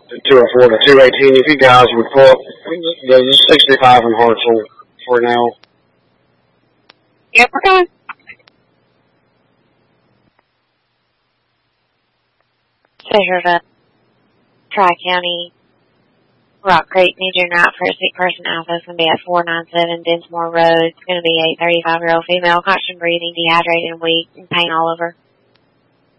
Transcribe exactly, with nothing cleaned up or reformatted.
two oh four to two eighteen. If you guys would pull up the sixty-five in Hartselle for now. Yep, we're going. Treasurer of Tri-County Rock Creek New Junior Out for a sick person alpha is going to be at four ninety-seven Dinsmore Road. It's going to be a thirty-five-year-old female, constant breathing, dehydrated and weak, and pain all over.